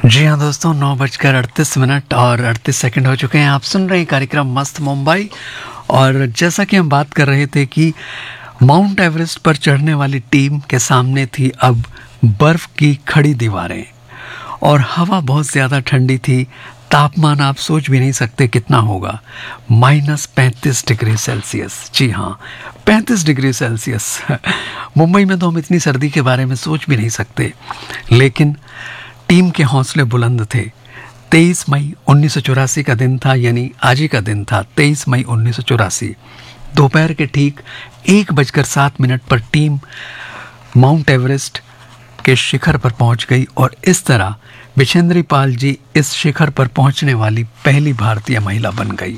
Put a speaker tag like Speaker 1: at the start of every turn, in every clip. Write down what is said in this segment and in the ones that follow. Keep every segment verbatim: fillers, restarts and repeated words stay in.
Speaker 1: जी हाँ दोस्तों, नौ बजकर अड़तीस मिनट और अड़तीस सेकंड हो चुके हैं। आप सुन रहे हैं कार्यक्रम मस्त मुंबई। और जैसा कि हम बात कर रहे थे कि माउंट एवरेस्ट पर चढ़ने वाली टीम के सामने थी अब बर्फ की खड़ी दीवारें और हवा बहुत ज़्यादा ठंडी थी। तापमान आप सोच भी नहीं सकते कितना होगा, माइनस पैंतीस डिग्री सेल्सियस। जी हाँ, पैंतीस डिग्री सेल्सियस। मुंबई में तो हम इतनी सर्दी के बारे में सोच भी नहीं सकते, लेकिन टीम के हौसले बुलंद थे। तेईस मई उन्नीस सौ चौरासी का दिन था, यानी आज ही का दिन था, तेईस मई उन्नीस सौ चौरासी। दोपहर के ठीक एक बजकर सात मिनट पर टीम माउंट एवरेस्ट के शिखर पर पहुंच गई और इस तरह बिशेंद्री पाल जी इस शिखर पर पहुंचने वाली पहली भारतीय महिला बन गई।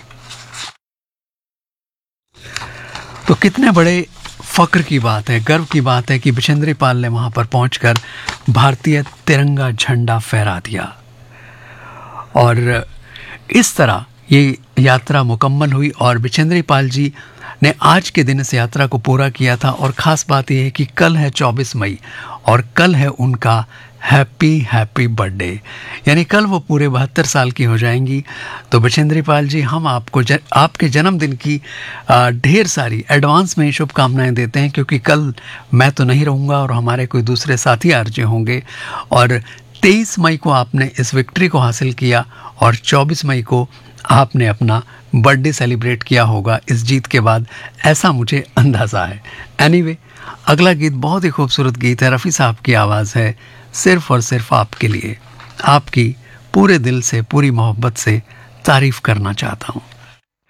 Speaker 1: तो कितने बड़े फक्र की बात है, गर्व की बात है कि बिशेंद्री पाल ने वहां पर पहुंचकर भारतीय तिरंगा झंडा फहरा दिया। और इस तरह ये यात्रा मुकम्मल हुई और बिशेंद्री पाल जी ने आज के दिन इस यात्रा को पूरा किया था। और ख़ास बात यह है कि कल है चौबीस मई और कल है उनका हैप्पी हैप्पी बर्थडे, यानी कल वो पूरे बहत्तर साल की हो जाएंगी। तो बिशेंद्री पाल जी, हम आपको ज, आपके जन्मदिन की ढेर सारी एडवांस में शुभकामनाएं देते हैं, क्योंकि कल मैं तो नहीं रहूँगा और हमारे कोई दूसरे साथी आरजे होंगे। और तेईस मई को आपने इस विक्ट्री को हासिल किया और चौबीस मई को आपने अपना बर्थडे सेलिब्रेट किया होगा इस जीत के बाद, ऐसा मुझे अंदाज़ा है। एनीवे, अगला गीत बहुत ही खूबसूरत गीत है, रफ़ी साहब की आवाज़ है, सिर्फ़ और सिर्फ आपके लिए। आपकी पूरे दिल से, पूरी मोहब्बत से तारीफ़ करना चाहता हूँ।